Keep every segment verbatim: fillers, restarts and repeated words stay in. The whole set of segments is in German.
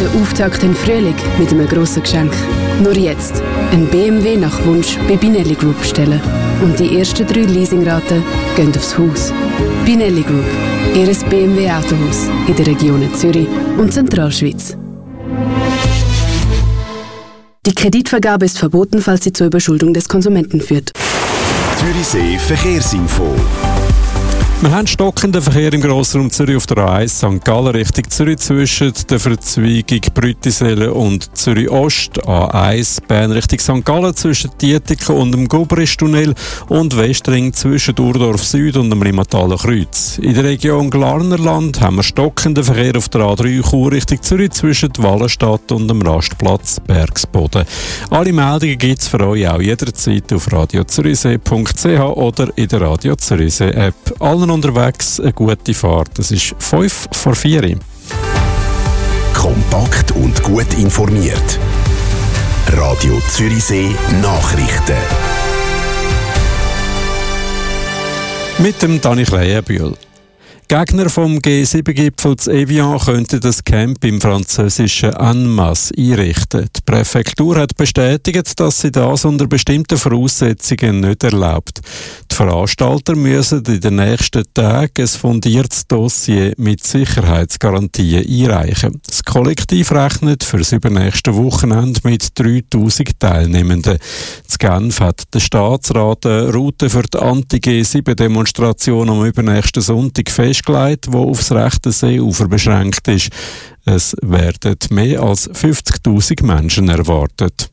Der Auftakt in den Frühling mit einem grossen Geschenk. Nur jetzt ein B M W nach Wunsch bei Binelli Group bestellen. Und die ersten drei Leasingraten gehen aufs Haus. Binelli Group, Ihres B M W Autohaus in den Regionen Zürich und Zentralschweiz. Die Kreditvergabe ist verboten, falls sie zur Überschuldung des Konsumenten führt. Zürichsee Verkehrsinfo. Wir haben stockenden Verkehr im Grossraum Zürich auf der A eins Sankt Gallen Richtung Zürich zwischen der Verzweigung Brüttiselle und Zürich Ost, A eins Bern Richtung Sankt Gallen zwischen Dietiken und dem Gubristunnel und Westring zwischen Urdorf Süd und dem Limataler Kreuz. In der Region Glarnerland haben wir stockenden Verkehr auf der A drei Chur Richtung Zürich zwischen Wallenstadt und dem Rastplatz Bergsboden. Alle Meldungen gibt es für euch auch jederzeit auf radio zürichsee punkt c h oder in der Radio Zürichsee App. Allen unterwegs eine gute Fahrt. Es ist fünf vor vier. Kompakt und gut informiert. Radio Zürichsee Nachrichten. Mit dem Dani Kleienbühl. Gegner vom G sieben Gipfel zu Evian könnten das Camp im französischen Annemasse einrichten. Die Präfektur hat bestätigt, dass sie das unter bestimmten Voraussetzungen nicht erlaubt. Die Veranstalter müssen in den nächsten Tagen ein fundiertes Dossier mit Sicherheitsgarantien einreichen. Das Kollektiv rechnet für das übernächste Wochenende mit dreitausend Teilnehmenden. In Genf hat der Staatsrat eine Route für die Anti-G sieben Demonstration am übernächsten Sonntag festgelegt, die aufs rechte Seeufer beschränkt ist. Es werden mehr als fünfzigtausend Menschen erwartet.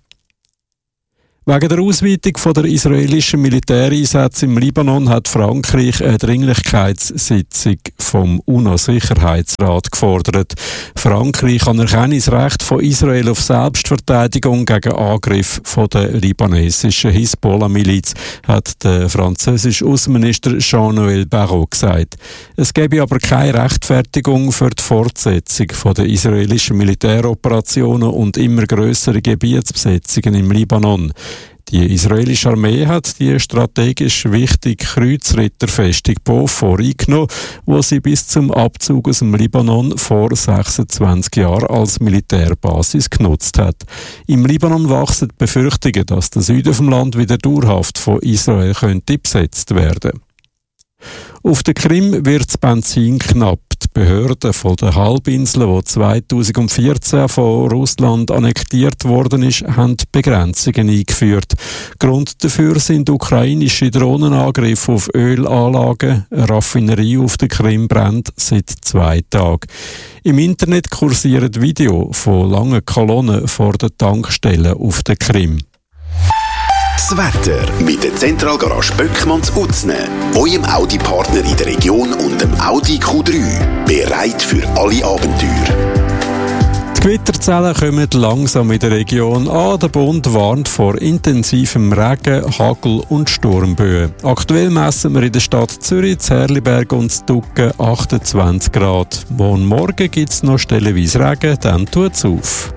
Wegen der Ausweitung der israelischen Militäreinsätze im Libanon hat Frankreich eine Dringlichkeitssitzung vom UNO-Sicherheitsrat gefordert. Frankreich anerkenne das Recht von Israel auf Selbstverteidigung gegen Angriff von der libanesischen Hisbollah-Miliz, hat der französische Außenminister Jean-Noël Barrot gesagt. Es gebe aber keine Rechtfertigung für die Fortsetzung der israelischen Militäroperationen und immer grössere Gebietsbesetzungen im Libanon. Die israelische Armee hat die strategisch wichtige Kreuzritterfestung Beaufort eingenommen, wo sie bis zum Abzug aus dem Libanon vor sechsundzwanzig Jahren als Militärbasis genutzt hat. Im Libanon wachsen die Befürchtungen, dass der Süden vom Land wieder dauerhaft von Israel könnte besetzt werden. Auf der Krim wird das Benzin knapp. Die Behörden von der Halbinsel, die zweitausendvierzehn von Russland annektiert worden ist, haben Begrenzungen eingeführt. Grund dafür sind ukrainische Drohnenangriffe auf Ölanlagen. Eine Raffinerie auf der Krim brennt seit zwei Tagen. Im Internet kursieren Videos von langen Kolonnen vor den Tankstellen auf der Krim. Das Wetter mit der Zentralgarage Böckmanns Utzne, eurem Audi-Partner in der Region und dem Audi Q drei. Bereit für alle Abenteuer. Die Gewitterzellen kommen langsam in der Region an. Der Bund warnt vor intensivem Regen, Hagel und Sturmböen. Aktuell messen wir in der Stadt Zürich, Zerliberg und Stucken achtundzwanzig Grad. Morgen gibt es noch stellenweise Regen, dann tut es auf.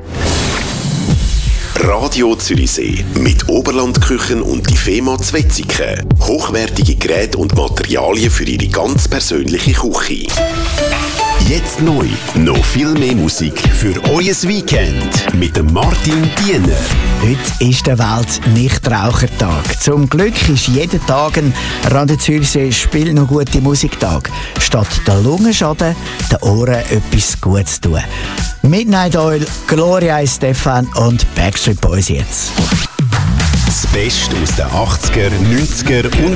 Radio Zürichsee mit Oberlandküchen und die Fema Zwetzigen. Hochwertige Geräte und Materialien für Ihre ganz persönliche Küche. Jetzt neu, noch viel mehr Musik für euer Weekend mit dem Martin Diener. Heute ist der Welt-Nichtrauchertag. Zum Glück ist jeden Tag ein Radio Zürichsee Spiel noch gute Musiktag. Statt der Lungenschaden, den Ohren etwas Gutes tun. Midnight Oil, Gloria Estefan und Backstreet Boys jetzt. Das Beste aus den achtziger, neunziger und